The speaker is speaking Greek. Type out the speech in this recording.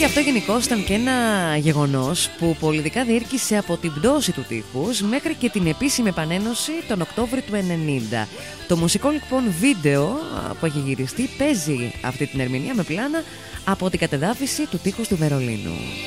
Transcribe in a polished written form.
και αυτό γενικώς ήταν και ένα γεγονός που πολιτικά διήρκησε από την πτώση του τείχους μέχρι και την επίσημη επανένωση τον Οκτώβριο του 1990. Το μουσικό λοιπόν βίντεο που έχει γυριστεί παίζει αυτή την ερμηνεία με πλάνα από την κατεδάφιση του τείχους του Βερολίνου.